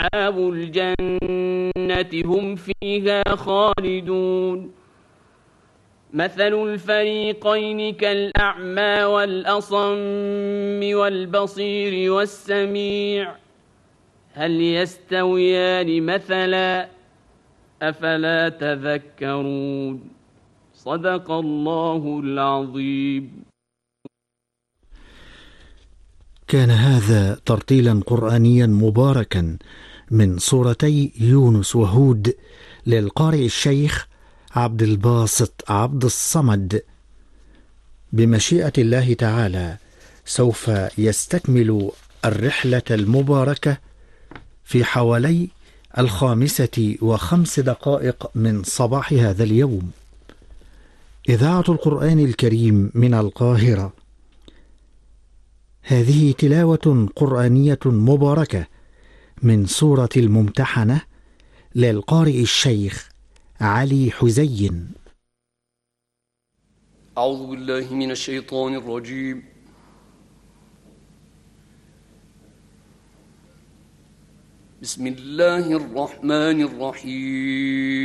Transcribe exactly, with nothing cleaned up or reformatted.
أصحاب الجنة هم فيها خالدون مثل الفريقين كالأعمى والأصم والبصير والسميع هل يستويان مثلا أفلا تذكرون صدق الله العظيم. كان هذا ترتيلا قرآنيا مباركا من سورتي يونس وهود للقارئ الشيخ عبد الباسط عبد الصمد. بمشيئة الله تعالى سوف يستكمل الرحلة المباركة في حوالي الخامسة وخمس دقائق من صباح هذا اليوم. إذاعة القرآن الكريم من القاهرة. هذه تلاوة قرآنية مباركة من سورة الممتحنة للقارئ الشيخ علي حزين. أعوذ بالله من الشيطان الرجيم. بسم الله الرحمن الرحيم.